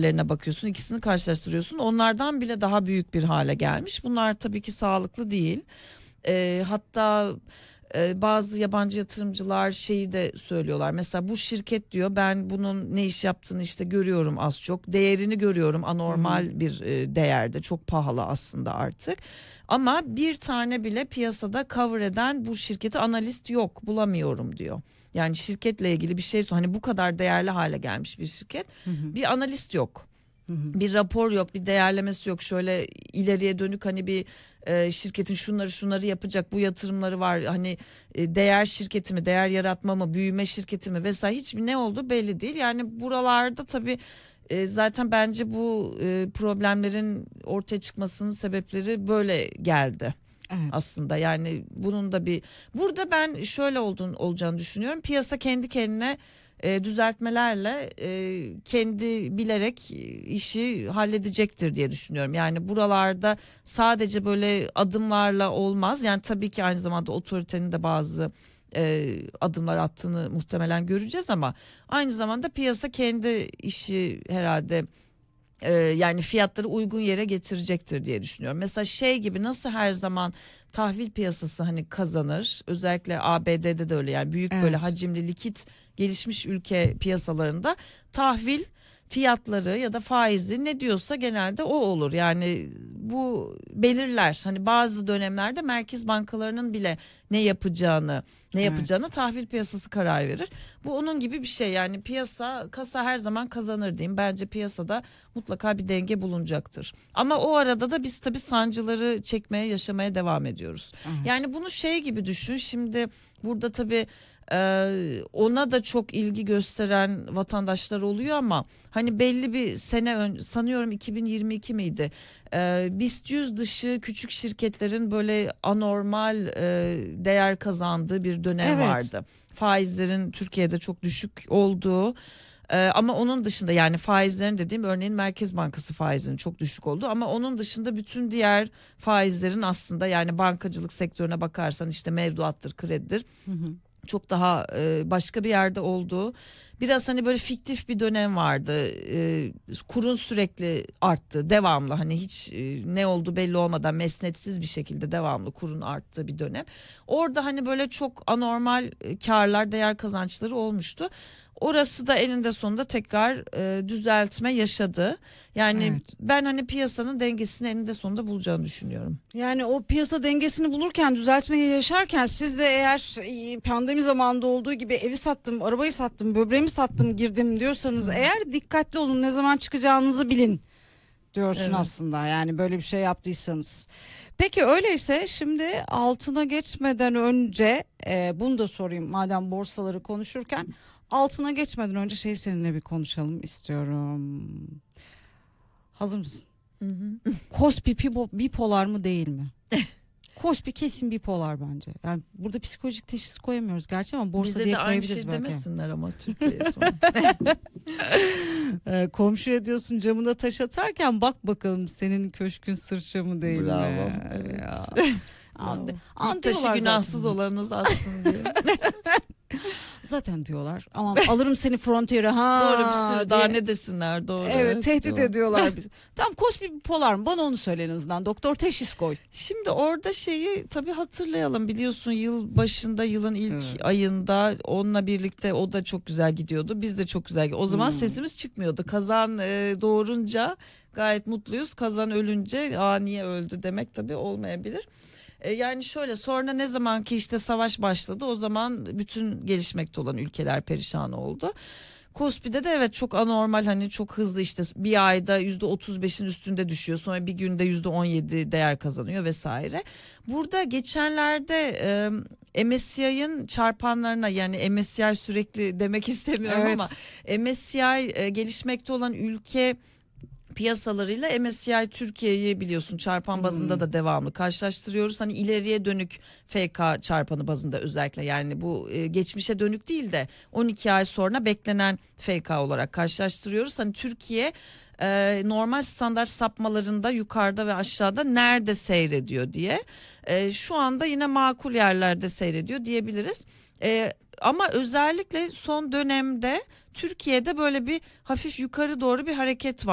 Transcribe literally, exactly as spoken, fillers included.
değerlerine bakıyorsun, ikisini karşılaştırıyorsun. Onlardan bile daha büyük bir hale gelmiş. Bunlar tabii ki sağlıklı değil. E, hatta e, bazı yabancı yatırımcılar şeyi de söylüyorlar. Mesela bu şirket diyor, ben bunun ne iş yaptığını işte görüyorum az çok. Değerini görüyorum, anormal hmm. bir e, değerde, çok pahalı aslında artık. Ama bir tane bile piyasada cover eden bu şirketi analist yok, bulamıyorum diyor. Yani şirketle ilgili bir şey, hani bu kadar değerli hale gelmiş bir şirket, hı hı. bir analist yok. Hı hı. Bir rapor yok, bir değerlemesi yok. Şöyle ileriye dönük hani bir e, şirketin şunları şunları yapacak, bu yatırımları var. Hani e, değer şirketi mi, değer yaratma mı, büyüme şirketi mi vesaire, hiçbir ne olduğu belli değil. Yani buralarda tabii e, zaten bence bu e, problemlerin ortaya çıkmasının sebepleri böyle geldi. Evet. Aslında yani bunun da bir, burada ben şöyle olduğunu, olacağını düşünüyorum. Piyasa kendi kendine e, düzeltmelerle e, kendi bilerek işi halledecektir diye düşünüyorum. Yani buralarda sadece böyle adımlarla olmaz. Yani tabii ki aynı zamanda otoritenin de bazı e, adımlar attığını muhtemelen göreceğiz ama aynı zamanda piyasa kendi işi herhalde Ee, yani fiyatları uygun yere getirecektir diye düşünüyorum. Mesela şey gibi, nasıl her zaman tahvil piyasası hani kazanır, özellikle A B D'de de öyle, yani büyük evet. böyle hacimli likit gelişmiş ülke piyasalarında tahvil fiyatları ya da faizi ne diyorsa genelde o olur. Yani bu belirler. Hani bazı dönemlerde merkez bankalarının bile ne yapacağını, ne evet. yapacağını tahvil piyasası karar verir. Bu onun gibi bir şey. Yani piyasa, kasa her zaman kazanır diyeyim. Bence piyasada mutlaka bir denge bulunacaktır. Ama o arada da biz tabii sancıları çekmeye, yaşamaya devam ediyoruz. Evet. Yani bunu şey gibi düşün. Şimdi burada tabii Ee, ona da çok ilgi gösteren vatandaşlar oluyor ama hani belli bir sene ön, sanıyorum iki bin yirmi iki miydi? Ee, BIST yüz dışı küçük şirketlerin böyle anormal e, değer kazandığı bir dönem evet. vardı. Faizlerin Türkiye'de çok düşük olduğu. Ee, ama onun dışında, yani faizlerin dediğim örneğin Merkez Bankası faizinin çok düşük olduğu, ama onun dışında bütün diğer faizlerin aslında, yani bankacılık sektörüne bakarsan işte mevduattır, kredidir. Hı hı. Çok daha e, başka bir yerde olduğu, biraz hani böyle fiktif bir dönem vardı. E, kurun sürekli arttı, devamlı, hani hiç e, ne oldu belli olmadan mesnetsiz bir şekilde devamlı kurun arttığı bir dönem. Orada hani böyle çok anormal e, karlar, değer kazançları olmuştu. Orası da eninde sonunda tekrar e, düzeltme yaşadı. Yani evet. ben hani piyasanın dengesini eninde sonunda bulacağını düşünüyorum. Yani o piyasa dengesini bulurken, düzeltmeyi yaşarken, siz de eğer pandemi zamanında olduğu gibi evi sattım, arabayı sattım, böbreğimi sattım, girdim diyorsanız hmm. eğer, dikkatli olun, ne zaman çıkacağınızı bilin diyorsun evet. aslında. Yani böyle bir şey yaptıysanız. Peki öyleyse şimdi altına geçmeden önce e, bunu da sorayım madem borsaları konuşurken. Altına geçmeden önce şey seninle bir konuşalım istiyorum. Hazır mısın? Hı hı. Kospi bipolar mı değil mi? Kospi kesin bipolar bence. Yani burada psikolojik teşhis koyamıyoruz gerçi ama borsa bize diye de koyabiliriz belki. Bize de aynı şey demesinler ama Türkiye'ye sonra. e, komşuya diyorsun camına taş atarken, bak bakalım senin köşkün sırça mı değil Bravo, mi? Evet. Ya. Bravo. An, taşı günahsız olanınız aslında diye. Zaten diyorlar. Aman alırım seni Frontier'a. Ha, doğru, bir sürü daha ne desinler, doğru. Evet, evet tehdit diyorlar. ediyorlar bizi. Tam Kospi bipolar mı? Bana onu söyle en azından. Doktor teşhis koy. Şimdi orada şeyi tabii hatırlayalım. Biliyorsun yıl başında, yılın ilk evet. ayında onunla birlikte o da çok güzel gidiyordu. Biz de çok güzel. O zaman hmm. sesimiz çıkmıyordu. Kazan e, doğurunca gayet mutluyuz. Kazan ölünce aa niye öldü demek tabii olmayabilir. Yani şöyle, sonra ne zaman ki işte savaş başladı, o zaman bütün gelişmekte olan ülkeler perişan oldu. Kospi'de de evet çok anormal, hani çok hızlı, işte bir ayda yüzde otuz beşin üstünde düşüyor, sonra bir günde yüzde on yedi değer kazanıyor vesaire. Burada geçenlerde e, M S C I'ın çarpanlarına, yani M S C I sürekli demek istemiyorum evet. ama M S C I e, gelişmekte olan ülke piyasalarıyla M S C I Türkiye'yi biliyorsun çarpan bazında hmm. da devamlı karşılaştırıyoruz. Hani ileriye dönük F K çarpanı bazında özellikle, yani bu e, geçmişe dönük değil de on iki ay sonra beklenen F K olarak karşılaştırıyoruz. Hani Türkiye e, normal standart sapmalarında yukarıda ve aşağıda nerede seyrediyor diye. E, şu anda yine makul yerlerde seyrediyor diyebiliriz. E, ama özellikle son dönemde Türkiye'de böyle bir hafif yukarı doğru bir hareket var.